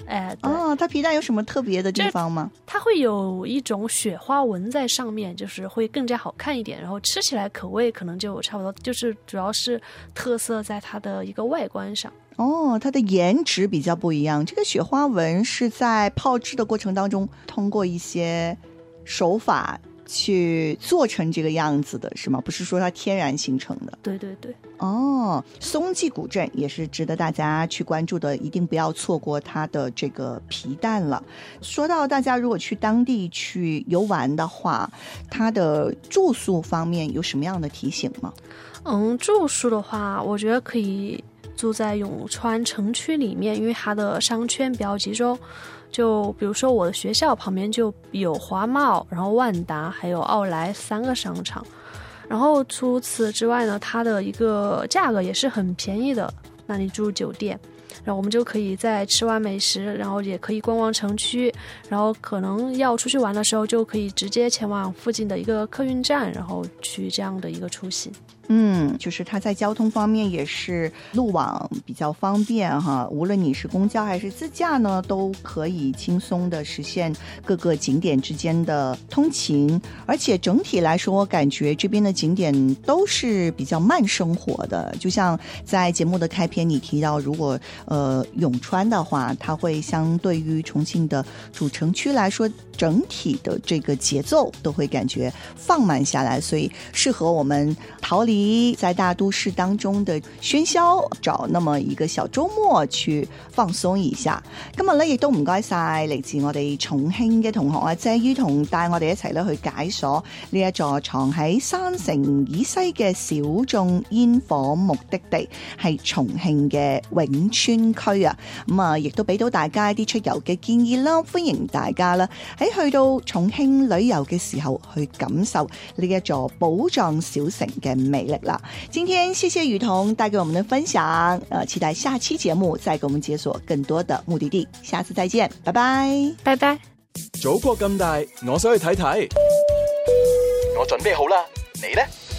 哦，它皮蛋有什么特别的地方吗？ 它会有一种雪花纹在上面，就是会更加好看一点，然后吃起来口味可能就差不多，就是主要是特色在它的一个外观上。 哦，它的颜值比较不一样。这个雪花纹是在泡制的过程当中通过一些手法去做成这个样子的，是吗？不是说它天然形成的。 对对对。 哦，松记古镇也是值得大家去关注的，一定不要错过它的这个皮蛋了。说到大家如果去当地去游玩的话，它的住宿方面有什么样的提醒吗？ 住宿的话，我觉得可以住在永川城区里面，因为它的商圈比较集中。就比如说我的学校旁边就有华贸，然后万达还有奥莱3个商场。然后除此之外呢，它的一个价格也是很便宜的，那你住酒店，然后我们就可以在吃完美食，然后也可以逛逛城区，然后可能要出去玩的时候就可以直接前往附近的一个客运站，然后去这样的一个出行。 就是它在交通方面也是路网比较方便哈，无论你是公交还是自驾呢，都可以轻松的实现各个景点之间的通勤。而且整体来说，我感觉这边的景点都是比较慢生活的。就像在节目的开篇你提到，如果永川的话，它会相对于重庆的主城区来说，整体的这个节奏都会感觉放慢下来，所以适合我们逃离在大都市当中的喧嚣，找那麼一個小周末去放鬆一下。今日咧亦都唔該晒嚟自我哋重慶嘅同學啊，謝于彤帶我哋一齊咧去解鎖呢一座藏喺山城以西嘅小眾煙火目的地，係重慶嘅永川區啊。亦都俾到大家一啲出遊嘅建議啦，歡迎大家啦喺去到重慶旅遊嘅時候去感受呢一座寶藏小城嘅魅力啦。今天謝謝于彤帶給我們的分享，期待下期節目再給我們解鎖更多的目的地。下次再見，拜拜， 拜拜。 祖國咁大，我想去睇睇。我準備好啦，你呢？